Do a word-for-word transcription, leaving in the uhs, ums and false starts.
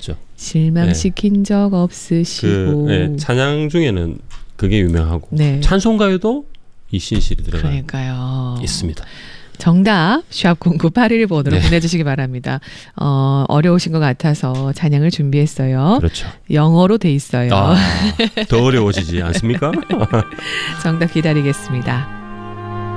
있죠. 실망시킨 네. 적 없으시고. 그, 네, 찬양 중에는 그게 유명하고 네. 찬송가에도 이 신실이 들어가 그러니까요. 있습니다. 정답 샵 공구팔일 번으로 네. 보내주시기 바랍니다. 어, 어려우신 것 같아서 찬양을 준비했어요. 그렇죠. 영어로 돼 있어요. 아, 더 어려워지지 않습니까? 정답 기다리겠습니다.